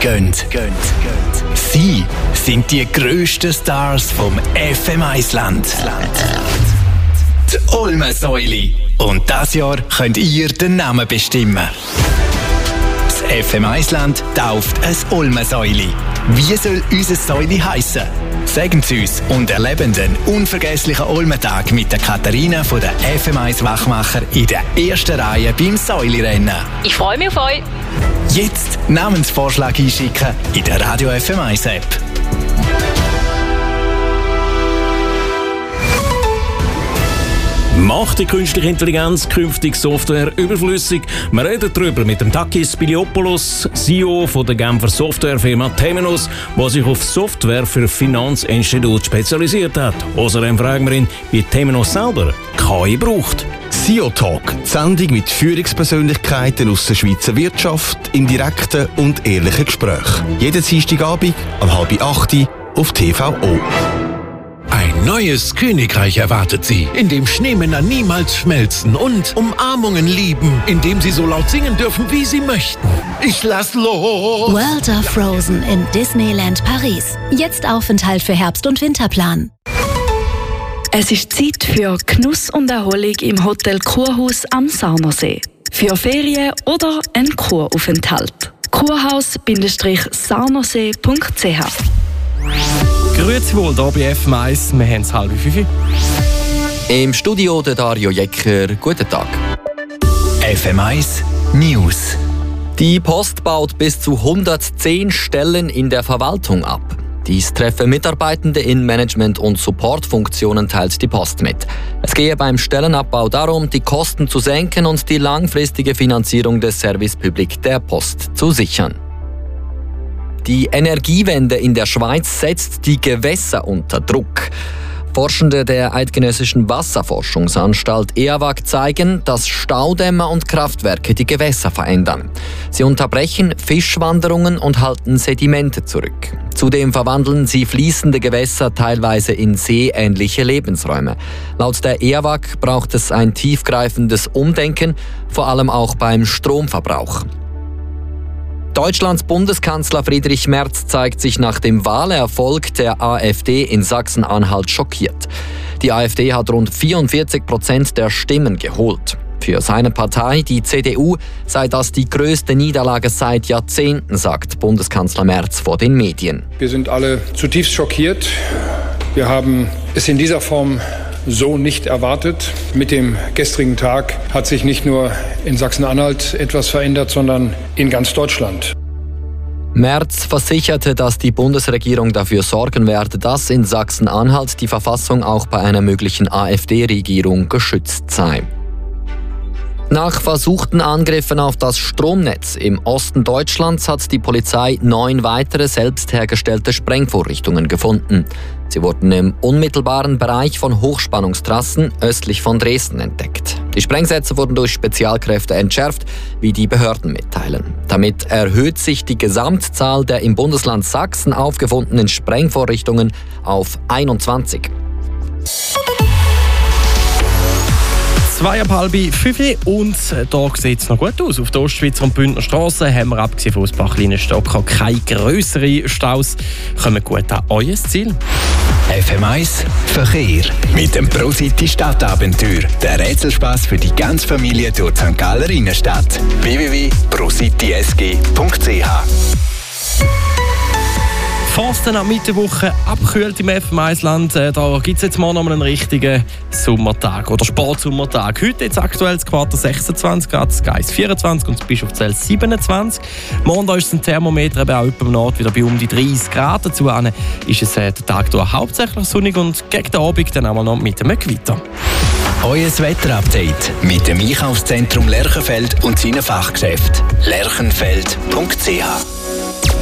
gehen. Sie sind die grössten Stars vom FM1-Land. Die Olmensäule. Und dieses Jahr könnt ihr den Namen bestimmen. Das FM1-Land tauft ein Olmensäule. Wie soll unser Säule heissen? Sagen Sie uns und erleben den unvergesslichen Olmentag mit der Katharina von der FM1-Wachmacher in der ersten Reihe beim Säulerennen. Ich freue mich auf euch. Jetzt Namensvorschlag einschicken in der Radio FM1-App. Macht die künstliche Intelligenz künftig Software überflüssig? Wir reden darüber mit dem Takis Spiliopoulos, CEO von der Genfer Softwarefirma Temenos, der sich auf Software für Finanzinstitute spezialisiert hat. Außerdem fragen wir ihn, wie Temenos selber KI braucht. CEO Talk, die Sendung mit Führungspersönlichkeiten aus der Schweizer Wirtschaft im direkten und ehrlichen Gespräch. Jeden Dienstagabend um 7:30 auf TVO. Ein neues Königreich erwartet Sie, in dem Schneemänner niemals schmelzen und Umarmungen lieben, in dem Sie so laut singen dürfen, wie Sie möchten. Ich lass los! World of Frozen in Disneyland Paris. Jetzt Aufenthalt für Herbst- und Winterplan. Es ist Zeit für Genuss und Erholung im Hotel Kurhaus am Sarnersee. Für Ferien oder einen Kuraufenthalt. kurhaus-sarnersee.ch. Grüezi wohl, hier bei FM1, wir haben es 4:30. Im Studio der Dario Jecker, guten Tag. FM1 News. Die Post baut bis zu 110 Stellen in der Verwaltung ab. Dies treffen Mitarbeitende in Management- und Supportfunktionen, teilt die Post mit. Es gehe beim Stellenabbau darum, die Kosten zu senken und die langfristige Finanzierung des Service Public der Post zu sichern. Die Energiewende in der Schweiz setzt die Gewässer unter Druck. Forschende der Eidgenössischen Wasserforschungsanstalt EAWAG zeigen, dass Staudämme und Kraftwerke die Gewässer verändern. Sie unterbrechen Fischwanderungen und halten Sedimente zurück. Zudem verwandeln sie fließende Gewässer teilweise in seeähnliche Lebensräume. Laut der EAWAG braucht es ein tiefgreifendes Umdenken, vor allem auch beim Stromverbrauch. Deutschlands Bundeskanzler Friedrich Merz zeigt sich nach dem Wahlerfolg der AfD in Sachsen-Anhalt schockiert. Die AfD hat rund 44% der Stimmen geholt. Für seine Partei, die CDU, sei das die größte Niederlage seit Jahrzehnten, sagt Bundeskanzler Merz vor den Medien. Wir sind alle zutiefst schockiert. Wir haben es in dieser Form so nicht erwartet. Mit dem gestrigen Tag hat sich nicht nur in Sachsen-Anhalt etwas verändert, sondern in ganz Deutschland. Merz versicherte, dass die Bundesregierung dafür sorgen werde, dass in Sachsen-Anhalt die Verfassung auch bei einer möglichen AfD-Regierung geschützt sei. Nach versuchten Angriffen auf das Stromnetz im Osten Deutschlands hat die Polizei 9 weitere selbst hergestellte Sprengvorrichtungen gefunden. Sie wurden im unmittelbaren Bereich von Hochspannungstrassen östlich von Dresden entdeckt. Die Sprengsätze wurden durch Spezialkräfte entschärft, wie die Behörden mitteilen. Damit erhöht sich die Gesamtzahl der im Bundesland Sachsen aufgefundenen Sprengvorrichtungen auf 21. 4:30 und da sieht es noch gut aus. Auf der Ostschweizer und Bündner Straße haben wir abgesehen von ein paar kleinen Stocker keine grösseren Staus. Kommen gut an euer Ziel. FM1 Verkehr mit dem ProCity Stadtabenteuer. Der Rätselspaß für die ganze Familie durch St. Galler Innenstadt. www.procitysg.ch. Fast ab Mitterwoche abkühlt im FM1-Land. Da gibt es jetzt mal noch einen richtigen Sommertag oder Sportsommertag. Heute jetzt aktuell das Quarter 26 Grad, das Geiss 24 und das Bischofszell 27. Morgen ist es ein Thermometer eben auch im Nord wieder bei um die 30 Grad. Dazu ist es der Tag durch hauptsächlich sonnig und gegen den Abend dann einmal noch mit dem Gewitter. Euer Wetterupdate mit dem Einkaufszentrum Lerchenfeld und seinen Fachgeschäften. lerchenfeld.ch